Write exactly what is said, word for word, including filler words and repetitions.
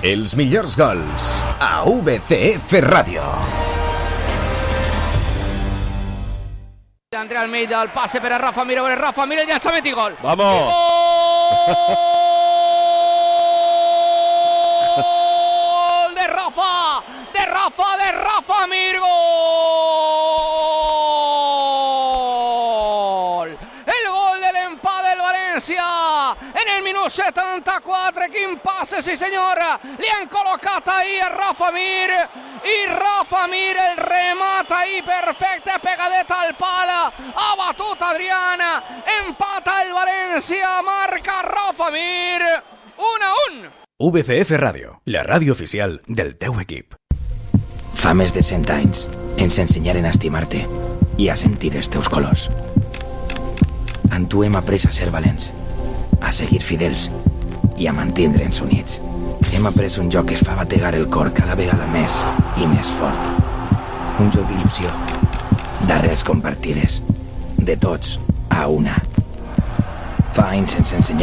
Els millors gols a V C F Ràdio. Andrea Almeida, el pase per a Rafa Mir, a Rafa Mir, el llançament i gol. Vamos. Gol de Rafa, de Rafa, de Rafa Mir, gol. El gol de l'empat del València en el minut setanta-quatre. Quin passe, sí senyor. Li han col·locat ahir a Rafa Mir i Rafa Mir el remata ahir perfecte, pegadeta al pal. Ha batut Adriana, empata el València, marca Rafa Mir, un a un. V C F Ràdio, la ràdio oficial del teu equip. Fa més de cent anys ens ensenyaren a estimar-te i a sentir els teus colors. Amb tu hem après a ser valents, a seguir fidels i a mantindre'ns units. Hem après un joc que es fa bategar el cor cada vegada més i més fort. Un joc d'il·lusió, d'arrels compartides, de tots a una. Fa anys ens ensenyaren